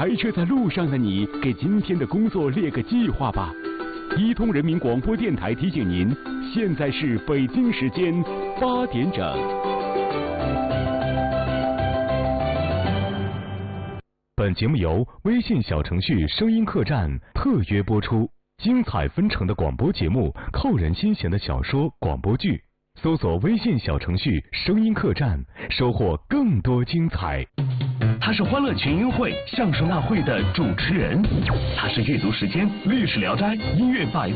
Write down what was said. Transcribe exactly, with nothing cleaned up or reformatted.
开车在路上的你，给今天的工作列个计划吧。一通人民广播电台提醒您，现在是北京时间八点整。本节目由微信小程序声音客栈特约播出，精彩纷呈的广播节目，扣人心弦的小说、广播剧，搜索微信小程序声音客栈，收获更多精彩。 他是欢乐群英会相声大会的主持人，他是阅读时间历史聊斋音乐百